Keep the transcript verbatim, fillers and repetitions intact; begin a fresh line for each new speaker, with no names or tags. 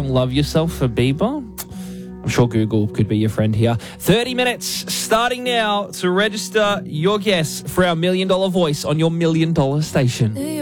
song Love Yourself for Bieber? I'm sure Google could be your friend here. thirty minutes starting now to register your guess for our Million Dollar Voice on your Million Dollar station.